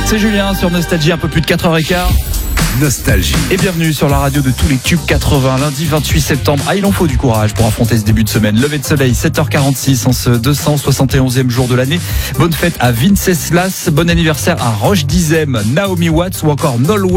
C'est Julien sur Nostalgie, un peu plus de 4h15. Nostalgie. Et bienvenue sur la radio de tous les tubes 80, lundi 28 septembre. Il en faut du courage pour affronter ce début de semaine. Lever de soleil, 7h46 en ce 271e jour de l'année. Bonne fête à Venceslas, bon anniversaire à Roche Dizem, Naomi Watts ou encore Nolwenn